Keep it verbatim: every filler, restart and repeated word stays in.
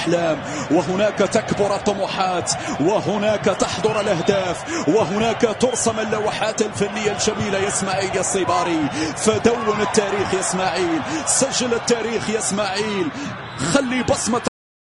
الأحلام، وهناك تكبر الطموحات، وهناك تحضر الأهداف، وهناك ترسم اللوحات الفنية الجميلة يا إسماعيل يا الصيباري. فدون التاريخ يا إسماعيل، سجل التاريخ يا إسماعيل، خلي بصمة